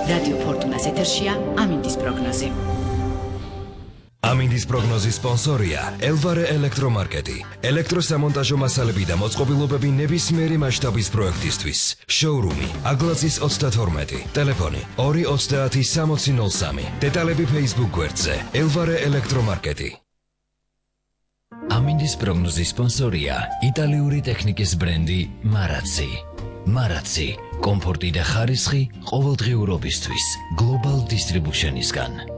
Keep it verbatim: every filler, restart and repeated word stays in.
რადიო ფორტუნას ეთერშია ამინდის პროგნოზი. ამინდის პროგნოზის სპონსორია ელვარე ელექტრომარკეტი. ელექტროსამონტაჟო მასალები და მოწყობილობები ნებისმიერი მასშტაბის პროექტისთვის. შოურუმი აგლაცის ოცდათორმეტი, ტელეფონი ორი ოცდაათი სამოცი ნოლ სამი. დეტალები Facebook გვერდზე ელვარე ელექტრომარკეტი. ამინდის პროგნოზის სპონსორია იტალიური ტექნიკის ბრენდი მარაცი. მარაცი, კომფორტი და ხარისხი ყოველდღიურობისთვის, Global Distribution-ისგან.